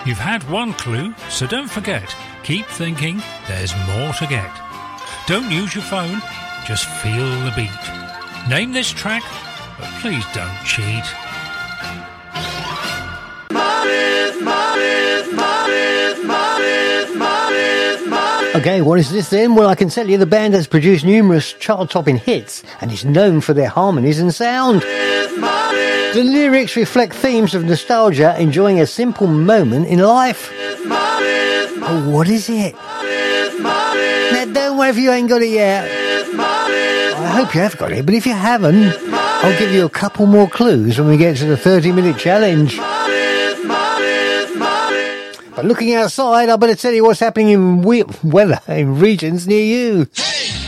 You've had one clue, so don't forget. Keep thinking, there's more to get. Don't use your phone, just feel the beat. Name this track, but please don't cheat. Okay, what is this then? Well, I can tell you the band has produced numerous chart-topping hits and is known for their harmonies and sound. The lyrics reflect themes of nostalgia, enjoying a simple moment in life. Oh, what is it? Now, don't worry if you ain't got it yet. I hope you have got it, but if you haven't, I'll give you a couple more clues when we get to the 30-minute challenge. But looking outside, I better tell you what's happening in weather in regions near you. Hey!